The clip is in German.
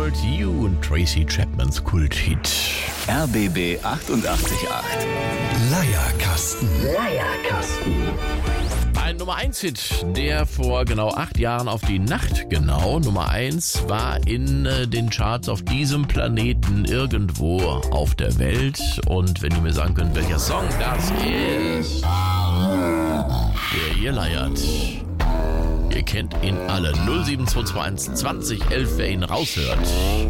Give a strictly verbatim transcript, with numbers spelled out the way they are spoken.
Told You und Tracy Chapmans Kulthit. R B B achtundachtzig Komma acht. Leierkasten. Leierkasten. Ein Nummer eins Hit, der vor genau acht Jahren auf die Nacht genau Nummer eins war in äh, den Charts auf diesem Planeten irgendwo auf der Welt. Und wenn ihr mir sagen könnt, welcher Song das ist, der ihr leiert. Ihr kennt ihn alle. null sieben zwei zwei eins zwanzig elf, wer ihn raushört.